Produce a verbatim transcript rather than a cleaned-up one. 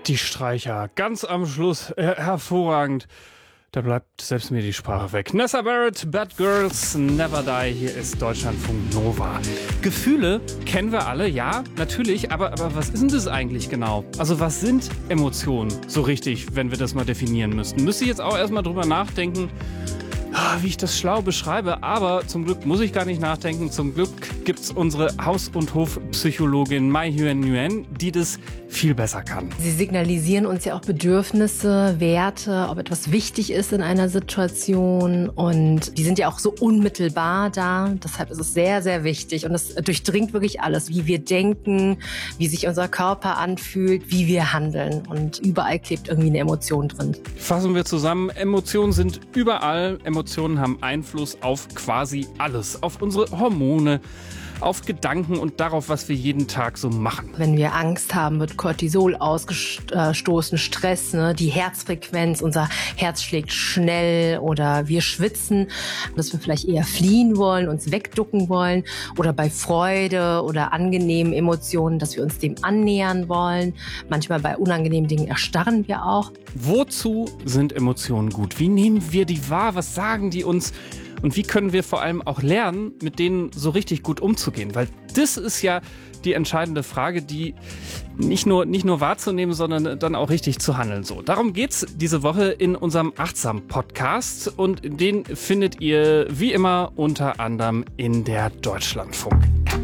Die Streicher, ganz am Schluss, her hervorragend. Da bleibt selbst mir die Sprache weg. Nessa Barrett, Bad Girls Never Die. Hier ist Deutschlandfunk Nova. Gefühle kennen wir alle, ja, natürlich. Aber, aber was ist denn das eigentlich genau? Also was sind Emotionen so richtig, wenn wir das mal definieren müssten? Müsste ich jetzt auch erstmal drüber nachdenken, wie ich das schlau beschreibe. Aber zum Glück muss ich gar nicht nachdenken. Zum Glück gibt es unsere Haus- und Hofpsychologin Mai Huen Nguyen, die das viel besser kann. Sie signalisieren uns ja auch Bedürfnisse, Werte, ob etwas wichtig ist in einer Situation. Und die sind ja auch so unmittelbar da. Deshalb ist es sehr, sehr wichtig. Und es durchdringt wirklich alles, wie wir denken, wie sich unser Körper anfühlt, wie wir handeln. Und überall klebt irgendwie eine Emotion drin. Fassen wir zusammen. Emotionen sind überall. Emotionen haben Einfluss auf quasi alles. Auf unsere Hormone, auf Gedanken und darauf, was wir jeden Tag so machen. Wenn wir Angst haben, wird Cortisol ausgestoßen, Stress, ne? Die Herzfrequenz, unser Herz schlägt schnell oder wir schwitzen, dass wir vielleicht eher fliehen wollen, uns wegducken wollen oder bei Freude oder angenehmen Emotionen, dass wir uns dem annähern wollen. Manchmal bei unangenehmen Dingen erstarren wir auch. Wozu sind Emotionen gut? Wie nehmen wir die wahr? Was sagen die uns? Und wie können wir vor allem auch lernen, mit denen so richtig gut umzugehen? Weil das ist ja die entscheidende Frage, die nicht nur, nicht nur wahrzunehmen, sondern dann auch richtig zu handeln. So, darum geht's diese Woche in unserem Achtsam-Podcast. Und den findet ihr wie immer unter anderem in der Deutschlandfunk-App.